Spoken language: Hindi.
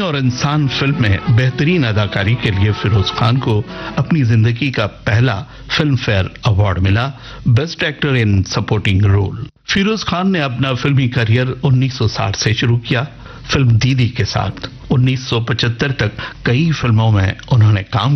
और इंसान फिल्म में बेहतरीन अदाकारी के लिए फिरोज खान को अपनी जिंदगी का पहला फिल्म फेयर अवार्ड मिला, best actor in supporting role. Firoz Khan ने अपना फिल्मी करियर 1960 से शुरू किया। फिल्म दीदी के साथ 1975 तक कई फिल्मों में उन्होंने काम